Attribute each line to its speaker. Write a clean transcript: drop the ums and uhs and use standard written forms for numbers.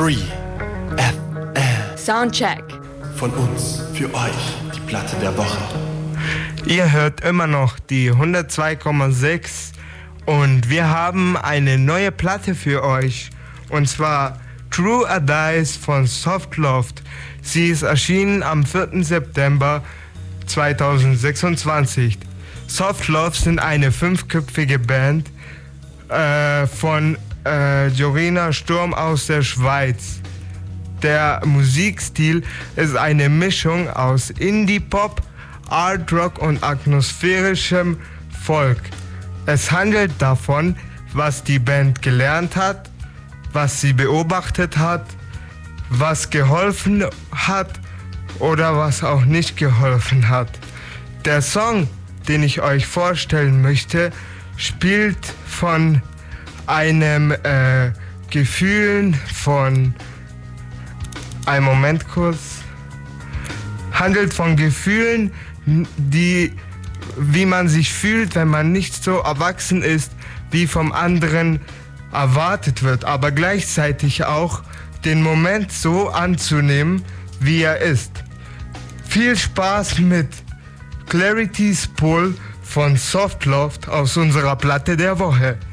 Speaker 1: Free FM.
Speaker 2: Soundcheck.
Speaker 1: Von uns für euch die Platte der Woche.
Speaker 3: Ihr hört immer noch die 102,6 und wir haben eine neue Platte für euch. Und zwar True or Dies von Softloft. Sie ist erschienen am 4. September 2026. Softloft sind eine 5-köpfige Band von Jorina Sturm aus der Schweiz. Der Musikstil ist eine Mischung aus Indie-Pop, Art-Rock und atmosphärischem Folk. Es handelt davon, was die Band gelernt hat, was sie beobachtet hat, was geholfen hat oder was auch nicht geholfen hat. Der Song, den ich euch vorstellen möchte, spielt von einem Gefühlen von, einen Moment kurz, handelt von Gefühlen, wie man sich fühlt, wenn man nicht so erwachsen ist, wie vom anderen erwartet wird, aber gleichzeitig auch den Moment so anzunehmen, wie er ist. Viel Spaß mit Clarity's Pull von Softloft aus unserer Platte der Woche.